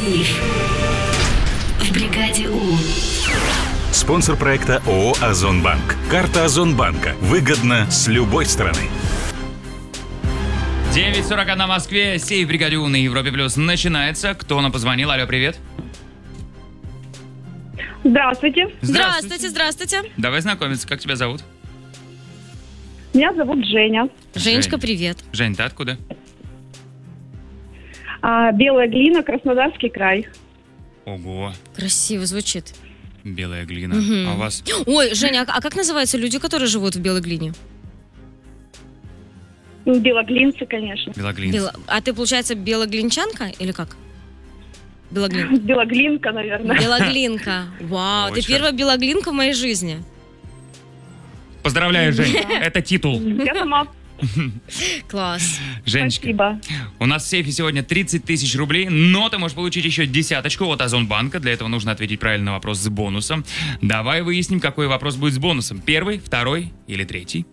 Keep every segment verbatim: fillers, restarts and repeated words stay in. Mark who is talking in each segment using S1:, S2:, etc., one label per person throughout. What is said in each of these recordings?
S1: Сейф в бригаде У.
S2: Спонсор проекта ООО «Озонбанк». Карта Озонбанка. Выгодно с любой стороны.
S3: девять сорок один в Москве. Сейф в бригаде У на Европе Плюс начинается. Кто нам позвонил? Алло, привет.
S4: Здравствуйте.
S5: Здравствуйте, здравствуйте.
S3: Давай знакомиться. Как тебя зовут?
S4: Меня зовут Женя.
S5: Женечка,
S3: Жень.
S5: привет.
S3: Жень, ты откуда?
S4: А, Белая Глина, Краснодарский край.
S3: Ого,
S5: Красиво звучит.
S3: белая глина.
S5: Мгм.
S3: А у вас?
S5: Ой, Женя, а а как называются люди, которые живут в Белой глине?
S4: Ну, белоглинцы, конечно.
S3: Белоглинцы.
S5: Бело- А ты, получается, белоглинчанка или как? Белоглин.
S4: Белоглинка, наверное.
S5: Белоглинка. Вау, ты
S3: Очень.
S5: первая белоглинка в моей жизни.
S3: Поздравляю, Жень. Это титул.
S4: Я сама.
S5: Класс.
S3: Женечка,
S4: Спасибо.
S3: у нас в сейфе сегодня тридцать тысяч рублей, но ты можешь получить еще десяточку от Озонбанка. Для этого нужно ответить правильный вопрос с бонусом. Давай выясним, какой вопрос будет с бонусом. Первый, второй или третий?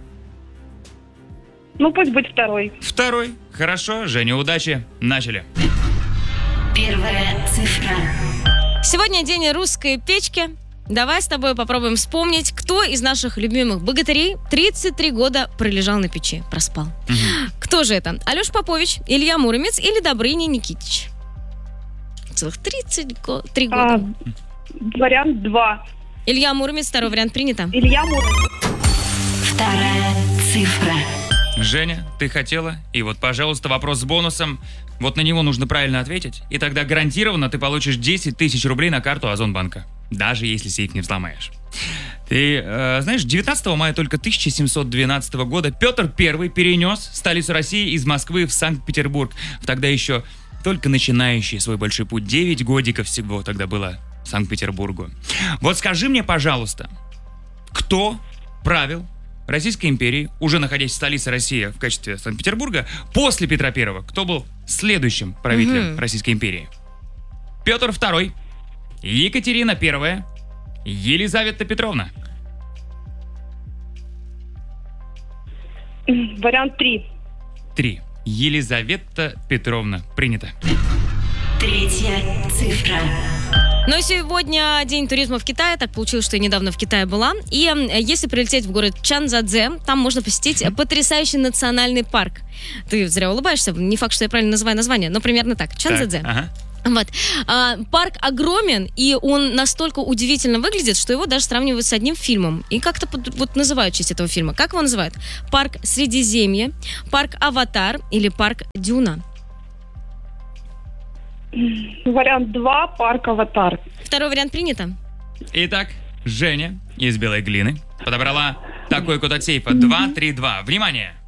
S4: Ну, пусть будет второй.
S3: Второй. Хорошо, Женя, удачи. Начали.
S1: Первая цифра.
S5: Сегодня день русской печки. Давай с тобой попробуем вспомнить, кто из наших любимых богатырей тридцать три года пролежал на печи, проспал. Кто же это? Алеш Попович, Илья Муромец или Добрыня Никитич? Целых тридцать три
S4: А,
S5: года.
S4: вариант два.
S5: Илья Муромец, второй вариант принято.
S4: Илья Мур.
S1: Вторая цифра.
S3: Женя, ты хотела? И вот, пожалуйста, вопрос с бонусом. Вот на него нужно правильно ответить, и тогда гарантированно ты получишь десять тысяч рублей на карту Озонбанка. Даже если сейф не взломаешь. Ты э, знаешь, девятнадцатого мая только тысяча семьсот двенадцатого года Петр Первый перенес столицу России из Москвы в Санкт-Петербург. В тогда еще только начинающий свой большой путь. Девять годиков всего тогда было Санкт-Петербургу. Вот скажи мне, пожалуйста, кто правил Российской империи, уже находясь в столице России в качестве Санкт-Петербурга, после Петра Первого? Кто был следующим правителем
S5: Мгм.
S3: Российской империи? Петр Второй, Екатерина Первая, Елизавета Петровна.
S4: Вариант три.
S3: Три. Елизавета Петровна. Принято.
S1: Третья цифра.
S5: Но сегодня день туризма в Китае. Так получилось, что я недавно в Китае была. И э, если прилететь в город Чанцзадзе, там можно посетить потрясающий национальный парк. Ты зря улыбаешься. Не факт, что я правильно называю название, но примерно так. Чанцзадзе.
S3: Так, ага.
S5: Вот. А, парк огромен, и он настолько удивительно выглядит, что его даже сравнивают с одним фильмом. И как-то под- вот называют в честь этого фильма. Как его называют? Парк Средиземье, парк Аватар или парк Дюна?
S4: Вариант два. Парк Аватар.
S5: Второй вариант принято.
S3: Итак, Женя из Белой Глины подобрала такой код от сейфа два три два. Внимание!